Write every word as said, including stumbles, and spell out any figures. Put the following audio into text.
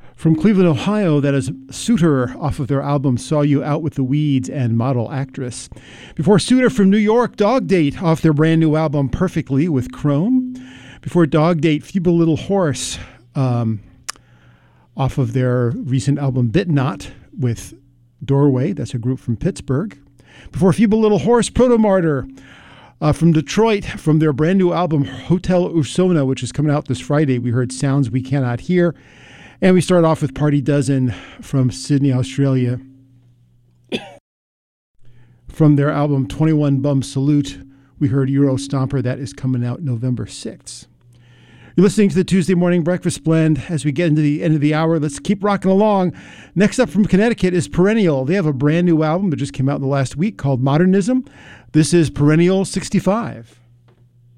From Cleveland, Ohio, that is Suitor off of their album Saw You Out with the Weeds and Model Actress. Before Suitor from New York, Dog Date off their brand new album Perfectly with Chrome. Before Dog Date, Feeble Little Horse um, off of their recent album Bit Not with Doorway. That's a group from Pittsburgh. Before Feeble Little Horse, Proto-Martyr uh, from Detroit from their brand new album Hotel Usona, which is coming out this Friday. We heard Sounds We Cannot Hear. And we start off with Party Dozen from Sydney, Australia. From their album twenty-one Bum Salute, we heard Euro Stomper. That is coming out November sixth. You're listening to the Tuesday Morning Breakfast Blend. As we get into the end of the hour, let's keep rocking along. Next up from Connecticut is Perennial. They have a brand new album that just came out in the last week called Modernism. This is Perennial sixty-five.